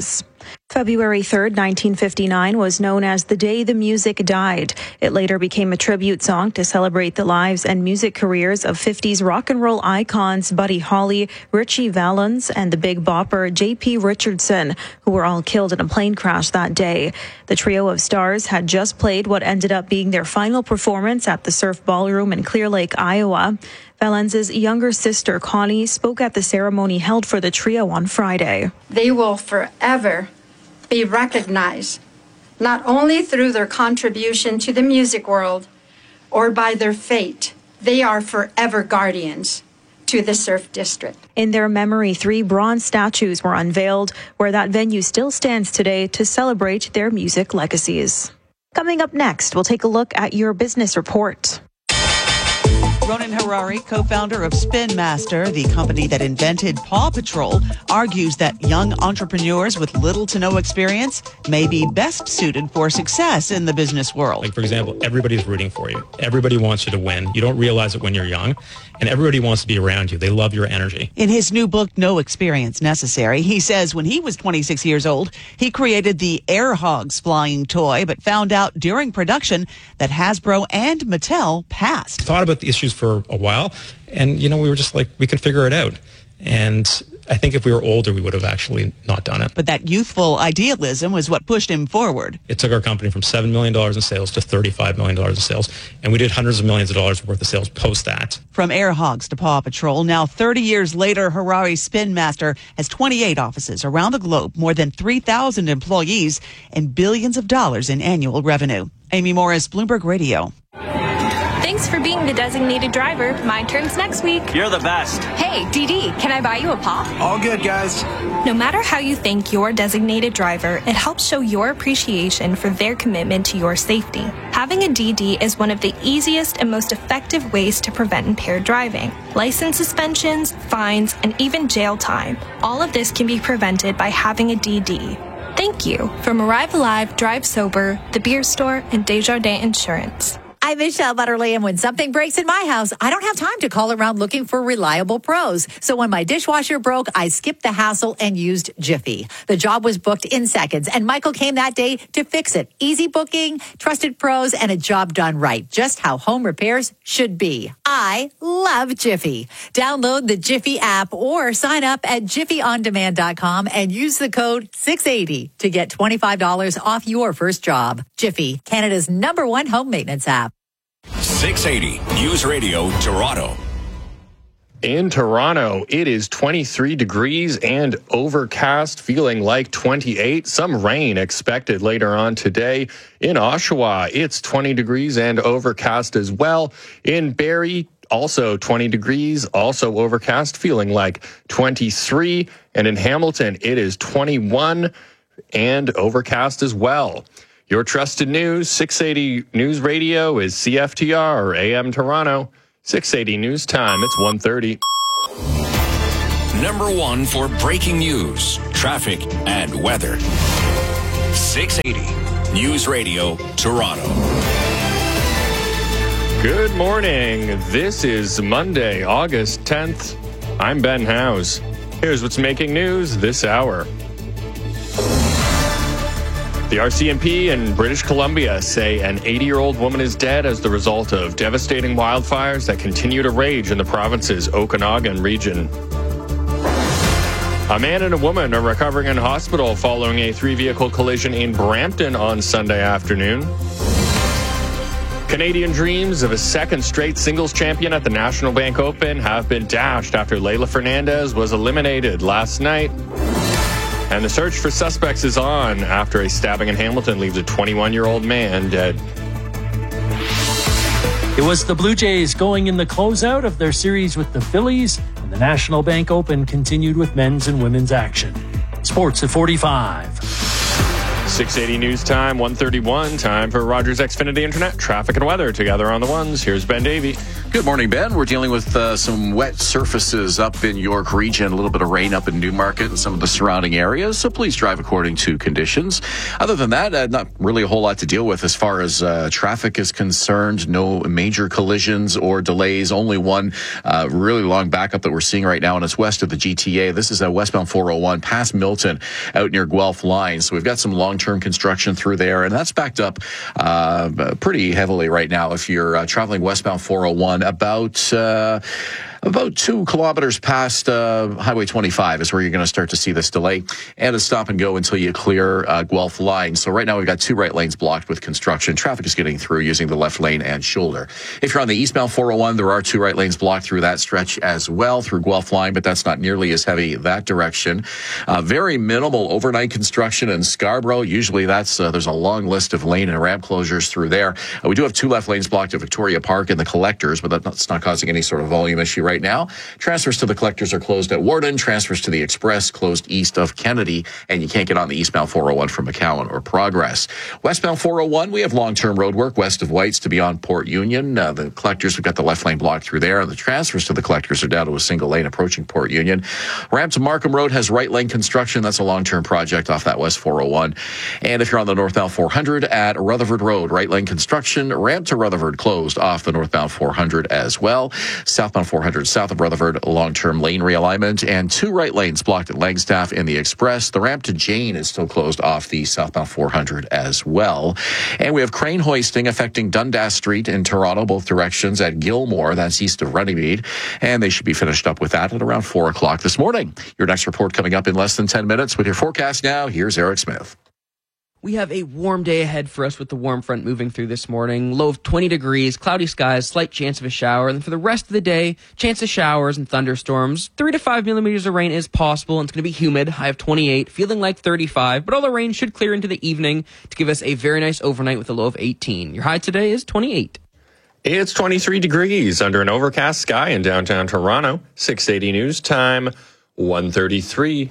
February 3rd, 1959 was known as the day the music died. It later became a tribute song to celebrate the lives and music careers of 50s rock and roll icons Buddy Holly, Ritchie Valens, and the Big Bopper J.P. Richardson, who were all killed in a plane crash that day. The trio of stars had just played what ended up being their final performance at the Surf Ballroom in Clear Lake, Iowa. Valens' younger sister, Connie, spoke at the ceremony held for the trio on Friday. They will forever be recognized, not only through their contribution to the music world or by their fate. They are forever guardians to the Surf District. In their memory, 3 bronze statues were unveiled, where that venue still stands today to celebrate their music legacies. Coming up next, we'll take a look at your business report. Ronan Harari, co-founder of Spin Master, the company that invented Paw Patrol, argues that young entrepreneurs with little to no experience may be best suited for success in the business world. Like, for example, everybody's rooting for you. Everybody wants you to win. You don't realize it when you're young, and everybody wants to be around you. They love your energy. In his new book, No Experience Necessary, he says when he was 26 years old, he created the Air Hogs flying toy, but found out during production that Hasbro and Mattel passed. Thought about the issues for a while, and we were just like, we could figure it out. And I think if we were older, we would have actually not done it. But that youthful idealism was what pushed him forward. It took our company from $7 million in sales to $35 million in sales, and we did hundreds of millions of dollars worth of sales post that. From Air Hogs to Paw Patrol, now 30 years later, Harari's Spin Master has 28 offices around the globe, more than 3,000 employees, and billions of dollars in annual revenue. Amy Morris, Bloomberg Radio. Thanks for being the designated driver. My turn's next week. You're the best. Hey, DD, can I buy you a pop? All good, guys. No matter how you thank your designated driver, it helps show your appreciation for their commitment to your safety. Having a DD is one of the easiest and most effective ways to prevent impaired driving. License suspensions, fines, and even jail time. All of this can be prevented by having a DD. Thank you from Arrive Alive, Drive Sober, The Beer Store, and Desjardins Insurance. I'm Michelle Butterly, and when something breaks in my house, I don't have time to call around looking for reliable pros. So when my dishwasher broke, I skipped the hassle and used Jiffy. The job was booked in seconds, and Michael came that day to fix it. Easy booking, trusted pros, and a job done right. Just how home repairs should be. I love Jiffy. Download the Jiffy app or sign up at jiffyondemand.com and use the code 680 to get $25 off your first job. Jiffy, Canada's #1 home maintenance app. 680 News Radio Toronto. In Toronto, it is 23 degrees and overcast, feeling like 28. Some rain expected later on today. In Oshawa, it's 20 degrees and overcast as well. In Barrie, also 20 degrees, also overcast, feeling like 23. And in Hamilton, it is 21 and overcast as well. Your trusted news, 680 News Radio is CFTR or AM Toronto. 680 News Time, it's 1:30. Number 1 for breaking news, traffic, and weather. 680 News Radio Toronto. Good morning. This is Monday, August 10th. I'm Ben Howes. Here's what's making news this hour. The RCMP in British Columbia say an 80-year-old woman is dead as the result of devastating wildfires that continue to rage in the province's Okanagan region. A man and a woman are recovering in hospital following a 3-vehicle collision in Brampton on Sunday afternoon. Canadian dreams of a second straight singles champion at the National Bank Open have been dashed after Leylah Fernandez was eliminated last night. And the search for suspects is on after a stabbing in Hamilton leaves a 21-year-old man dead. It was the Blue Jays going in the closeout of their series with the Phillies, and the National Bank Open continued with men's and women's action. Sports at 45. 680 News Time, 1:31. Time for Rogers Xfinity Internet traffic and weather together on the ones. Here's Ben Davey. Good morning, Ben. We're dealing with some wet surfaces up in York region, a little bit of rain up in Newmarket and some of the surrounding areas, so please drive according to conditions. Other than that, not really a whole lot to deal with as far as traffic is concerned. No major collisions or delays. Only one really long backup that we're seeing right now, and it's west of the GTA. This is westbound 401 past Milton out near Guelph Line. So we've got some long-term construction through there, and that's backed up pretty heavily right now if you're traveling westbound 401 about 2 kilometers past Highway 25 is where you're going to start to see this delay, and a stop and go until you clear Guelph Line. So right now we've got 2 right lanes blocked with construction. Traffic is getting through using the left lane and shoulder. If you're on the eastbound 401, there are 2 right lanes blocked through that stretch as well through Guelph Line, but that's not nearly as heavy that direction. Very minimal overnight construction in Scarborough. Usually there's a long list of lane and ramp closures through there. We do have 2 left lanes blocked at Victoria Park and the Collectors, but that's not causing any sort of volume issue right now. Transfers to the Collectors are closed at Warden. Transfers to the Express closed east of Kennedy, and you can't get on the eastbound 401 from McCowan or Progress. Westbound 401, we have long-term road work west of Whites to beyond Port Union. The Collectors, we've got the left lane blocked through there, and the transfers to the Collectors are down to a single lane approaching Port Union. Ramp to Markham Road has right lane construction. That's a long-term project off that West 401. And if you're on the northbound 400 at Rutherford Road, right lane construction. Ramp to Rutherford closed off the northbound 400 as well. Southbound 400 south of Rutherford, long-term lane realignment, and 2 right lanes blocked at Langstaff in the Express. The ramp to Jane is still closed off the southbound 400 as well. And we have crane hoisting affecting Dundas Street in Toronto, both directions at Gilmore, that's east of Runnymede, and they should be finished up with that at around 4 o'clock this morning. Your next report coming up in less than 10 minutes. With your forecast now, here's Eric Smith. We have a warm day ahead for us with the warm front moving through this morning. Low of 20 degrees, cloudy skies, slight chance of a shower. And for the rest of the day, chance of showers and thunderstorms. 3 to 5 millimeters of rain is possible, and it's going to be humid. High of 28, feeling like 35. But all the rain should clear into the evening to give us a very nice overnight with a low of 18. Your high today is 28. It's 23 degrees under an overcast sky in downtown Toronto. 680 News Time, 1:33.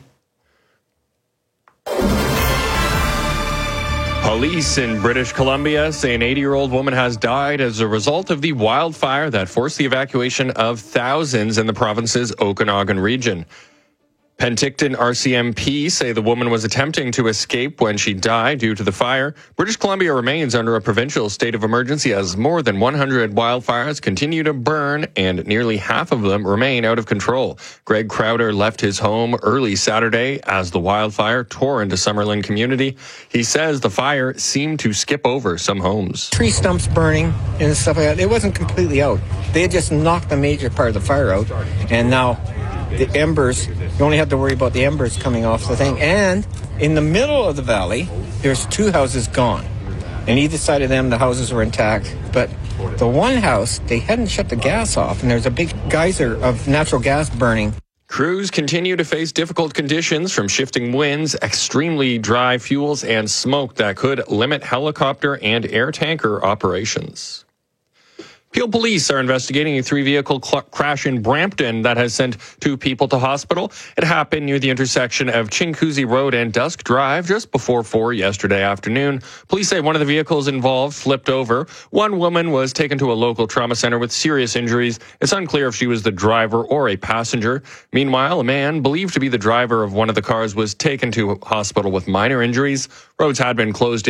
Police in British Columbia say an 80-year-old woman has died as a result of the wildfire that forced the evacuation of thousands in the province's Okanagan region. Penticton RCMP say the woman was attempting to escape when she died due to the fire. British Columbia remains under a provincial state of emergency as more than 100 wildfires continue to burn and nearly half of them remain out of control. Greg Crowder left his home early Saturday as the wildfire tore into Summerlin community. He says the fire seemed to skip over some homes. Tree stumps burning and stuff like that. It wasn't completely out. They had just knocked the major part of the fire out, and now the embers, you only have to worry about the embers coming off the thing. And in the middle of the valley, there's 2 houses gone. And either side of them, the houses were intact. But the one house, they hadn't shut the gas off, and there's a big geyser of natural gas burning. Crews continue to face difficult conditions from shifting winds, extremely dry fuels, and smoke that could limit helicopter and air tanker operations. Peel police are investigating a 3-vehicle crash in Brampton that has sent 2 people to hospital. It happened near the intersection of Chinguacousy Road and Dusk Drive just before 4 yesterday afternoon. Police say one of the vehicles involved flipped over. One woman was taken to a local trauma center with serious injuries. It's unclear if she was the driver or a passenger. Meanwhile, a man believed to be the driver of one of the cars was taken to hospital with minor injuries. Roads had been closed